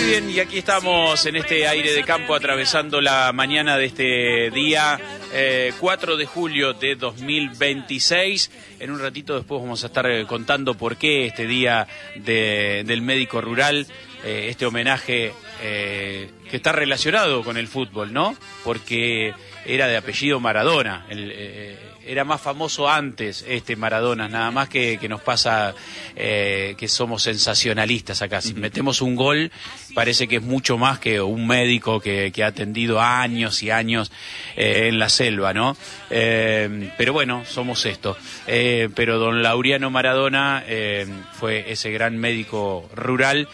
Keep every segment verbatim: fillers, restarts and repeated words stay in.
bien, y aquí estamos en este aire de campo atravesando la mañana de este día eh, cuatro de julio de dos mil veintiséis. En un ratito después vamos a estar contando por qué este día de, del médico rural, eh, este homenaje eh, que está relacionado con el fútbol, ¿no? Porque era de apellido Maradona, el, eh, era más famoso antes este Maradona, nada más que, que nos pasa eh, que somos sensacionalistas acá. Si metemos un gol, parece que es mucho más que un médico que, que ha atendido años y años eh, en la selva, ¿no? Eh, pero bueno, somos esto. Eh, pero don Laureano Maradona eh, fue ese gran médico rural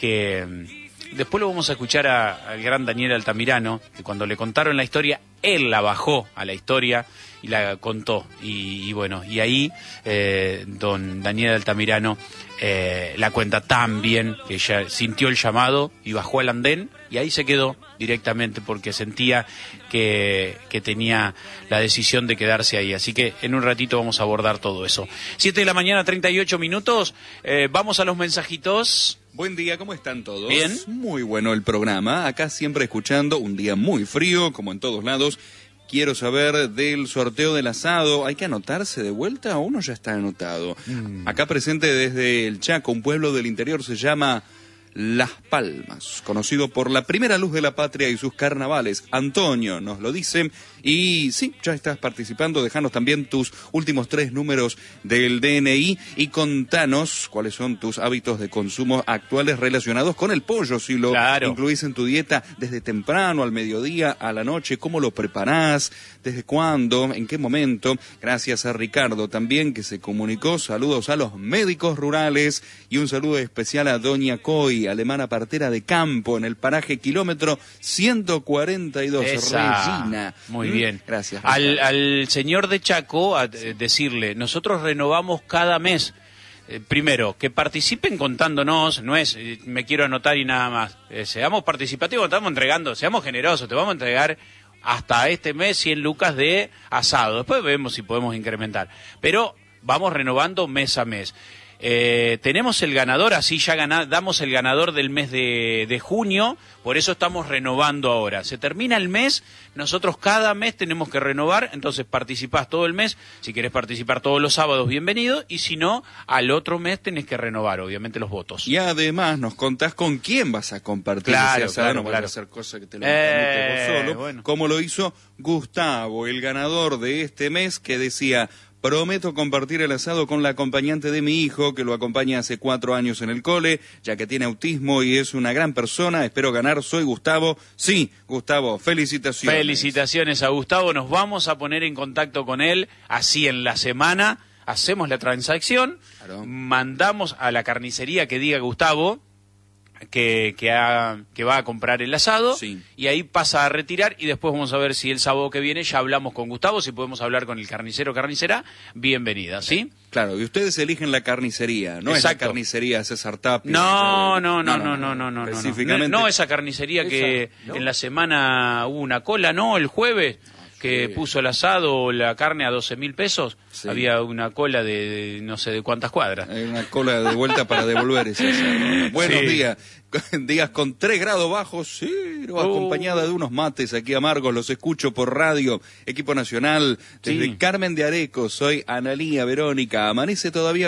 que... Después lo vamos a escuchar a, al gran Daniel Altamirano, que cuando le contaron la historia, él la bajó a la historia y la contó. Y, y bueno, y ahí eh, don Daniel Altamirano eh, la cuenta tan bien que ella sintió el llamado y bajó al andén y ahí se quedó directamente porque sentía que, que tenía la decisión de quedarse ahí. Así que en un ratito vamos a abordar todo eso. Siete de la mañana, treinta y ocho minutos. Eh, vamos a los mensajitos. Buen día, ¿cómo están todos? Bien. Muy bueno el programa, acá siempre escuchando, un día muy frío, como en todos lados. Quiero saber del sorteo del asado, ¿hay que anotarse de vuelta o uno ya está anotado? Mm. Acá presente desde el Chaco, un pueblo del interior, se llama Las Palmas, conocido por la primera luz de la patria y sus carnavales. Antonio nos lo dice. Y sí, ya estás participando, dejanos también tus últimos tres números del D N I y contanos cuáles son tus hábitos de consumo actuales relacionados con el pollo, si lo claro. incluís en tu dieta desde temprano, al mediodía, a la noche, cómo lo preparás, desde cuándo, en qué momento. Gracias a Ricardo también que se comunicó, saludos a los médicos rurales y un saludo especial a Doña Coy, alemana partera de campo en el paraje kilómetro ciento cuarenta y dos. Esa. Regina. Muy bien. Gracias. Al, al señor de Chaco, a eh, decirle, nosotros renovamos cada mes. Eh, primero, que participen contándonos, no es eh, me quiero anotar y nada más. Eh, seamos participativos, estamos entregando, seamos generosos, te vamos a entregar hasta este mes cien lucas de asado. Después vemos si podemos incrementar. Pero vamos renovando mes a mes. Eh, tenemos el ganador, así ya gana, damos el ganador del mes de, de junio, por eso estamos renovando ahora. Se termina el mes, nosotros cada mes tenemos que renovar, entonces participás todo el mes, si querés participar todos los sábados, bienvenido, y si no, al otro mes tenés que renovar, obviamente, los votos. Y además nos contás con quién vas a compartir claro, ese asado, claro, no claro. vas a hacer cosas que te lo eh, vos solo, bueno. como lo hizo Gustavo, el ganador de este mes, que decía... Prometo compartir el asado con la acompañante de mi hijo, que lo acompaña hace cuatro años en el cole, ya que tiene autismo y es una gran persona. Espero ganar, soy Gustavo. Sí, Gustavo, felicitaciones. Felicitaciones a Gustavo, nos vamos a poner en contacto con él, así en la semana, hacemos la transacción, claro. Mandamos a la carnicería que diga Gustavo, que, que, ha, que va a comprar el asado, sí. Y ahí pasa a retirar y después vamos a ver si el sábado que viene ya hablamos con Gustavo, si podemos hablar con el carnicero o carnicera, bienvenida, ¿sí? Claro, y ustedes eligen la carnicería, no Exacto. es la carnicería César Tapia. No, no, no, no, no, no, no, específicamente. No, no esa carnicería que esa, ¿no? En la semana hubo una cola, ¿no? El jueves, que sí. Puso el asado o la carne a doce mil pesos, sí. Había una cola de, de no sé de cuántas cuadras. Hay una cola de vuelta para devolver ese asado. Buenos sí. días, días con tres grados bajos, sí, oh. acompañada de unos mates aquí amargos, los escucho por radio, Equipo Nacional, desde sí. Carmen de Areco, soy Analía Verónica, amanece todavía